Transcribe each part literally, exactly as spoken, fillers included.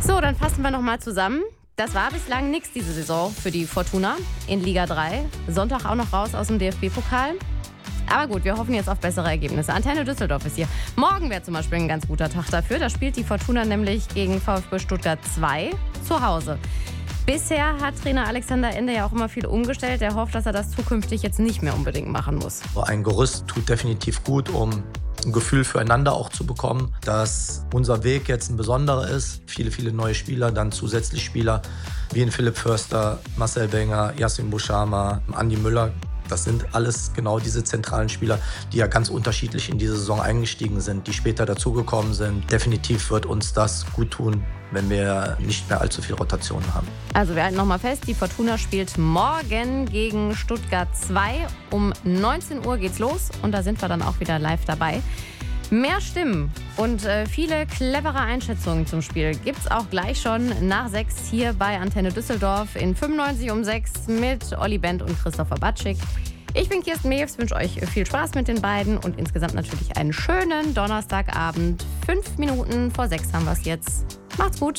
So, dann fassen wir nochmal zusammen. Das war bislang nichts diese Saison für die Fortuna in Liga drei. Sonntag auch noch raus aus dem D F B-Pokal. Aber gut, wir hoffen jetzt auf bessere Ergebnisse. Antenne Düsseldorf ist hier. Morgen wäre zum Beispiel ein ganz guter Tag dafür. Da spielt die Fortuna nämlich gegen VfB Stuttgart zwei zu Hause. Bisher hat Trainer Alexander Ende ja auch immer viel umgestellt. Er hofft, dass er das zukünftig jetzt nicht mehr unbedingt machen muss. Ein Gerüst tut definitiv gut, um ein Gefühl füreinander auch zu bekommen, dass unser Weg jetzt ein besonderer ist. Viele, viele neue Spieler, dann zusätzlich Spieler wie ein Philipp Förster, Marcel Wenger, Yassin Bushama, Andi Müller. Das sind alles genau diese zentralen Spieler, die ja ganz unterschiedlich in diese Saison eingestiegen sind, die später dazugekommen sind. Definitiv wird uns das gut tun, wenn wir nicht mehr allzu viel Rotation haben. Also wir halten nochmal fest, die Fortuna spielt morgen gegen Stuttgart zwei. Um neunzehn Uhr geht's los und da sind wir dann auch wieder live dabei. Mehr Stimmen und äh, viele clevere Einschätzungen zum Spiel gibt's auch gleich schon nach sechs hier bei Antenne Düsseldorf in fünfundneunzig um sechs mit Olli Bent und Christopher Batschik. Ich bin Kirsten Mews, wünsche euch viel Spaß mit den beiden und insgesamt natürlich einen schönen Donnerstagabend. Fünf Minuten vor sechs haben wir es jetzt. Macht's gut.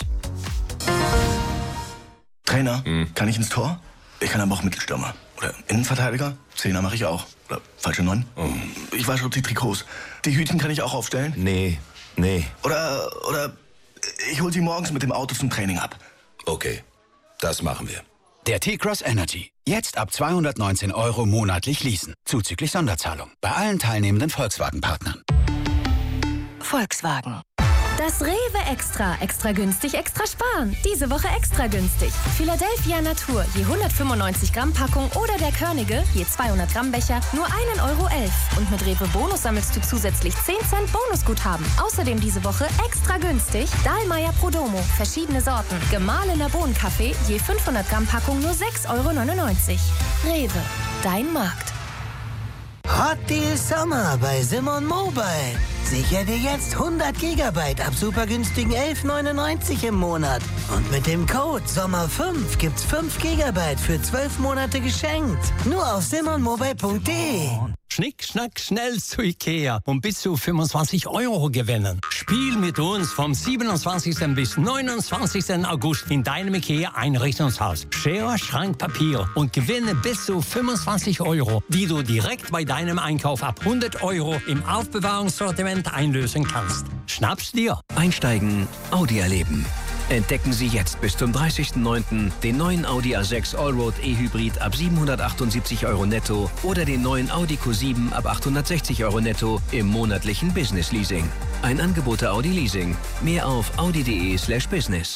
Trainer, hm. kann ich ins Tor? Ich kann aber auch Mittelstürmer. Oder Innenverteidiger? Zehner mache ich auch. Oder falsche Neun? Oh. Ich wasche die Trikots. Die Hütchen kann ich auch aufstellen? Nee, nee. Oder, oder ich hol sie morgens mit dem Auto zum Training ab. Okay, das machen wir. Der T-Cross Energy. Jetzt ab zweihundertneunzehn Euro monatlich leasen. Zuzüglich Sonderzahlung. Bei allen teilnehmenden Volkswagen-Partnern. Volkswagen. Das Rewe Extra. Extra günstig, extra sparen. Diese Woche extra günstig. Philadelphia Natur, je hundertfünfundneunzig Gramm Packung oder der Körnige, je zweihundert Gramm Becher, nur ein Euro elf. Und mit Rewe Bonus sammelst du zusätzlich zehn Cent Bonusguthaben. Außerdem diese Woche extra günstig Dahlmeier Prodomo, verschiedene Sorten. Gemahlener Bohnenkaffee, je fünfhundert Gramm Packung nur sechs Euro neunundneunzig. Rewe, dein Markt. Hot Deal Sommer bei Simon Mobile. Sicher dir jetzt hundert Gigabyte ab super günstigen elf neunundneunzig im Monat. Und mit dem Code Sommer fünf gibt's fünf Gigabyte für zwölf Monate geschenkt. Nur auf simon mobile punkt de. Schnick, schnack, schnell zu Ikea und bis zu fünfundzwanzig Euro gewinnen. Spiel mit uns vom siebenundzwanzigsten bis neunundzwanzigsten August in deinem Ikea-Einrichtungshaus. Schere, Schrank, Papier und gewinne bis zu fünfundzwanzig Euro, die du direkt bei deinem Einkauf ab hundert Euro im Aufbewahrungssortiment einlösen kannst. Schnapp's dir. Einsteigen, Audi erleben. Entdecken Sie jetzt bis zum dreißigsten neunten den neuen Audi A sechs Allroad E-Hybrid ab siebenhundertachtundsiebzig Euro netto oder den neuen Audi Q sieben ab achthundertsechzig Euro netto im monatlichen Business Leasing. Ein Angebot der Audi Leasing. Mehr auf audi.de slash business.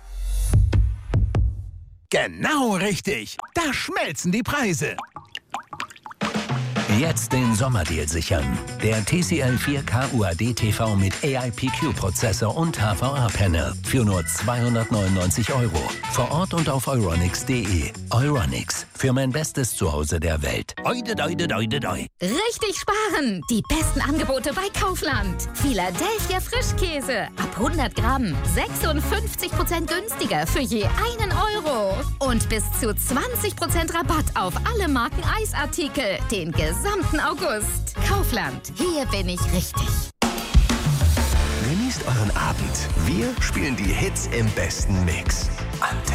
Genau richtig. Da schmelzen die Preise. Jetzt den Sommerdeal sichern. Der T C L vier K U A D T V mit A I P Q-Prozessor und H V A-Panel für nur zweihundertneunundneunzig Euro. Vor Ort und auf euronics punkt de. Euronics, für mein bestes Zuhause der Welt. Oide, oide, oide, oide. Richtig sparen! Die besten Angebote bei Kaufland. Philadelphia Frischkäse. Ab hundert Gramm. sechsundfünfzig Prozent günstiger für je einen Euro. Und bis zu zwanzig Prozent Rabatt auf alle Marken Eisartikel. Den gesamten August. Kaufland. Hier bin ich richtig. Genießt euren Abend. Wir spielen die Hits im besten Mix. Antenne.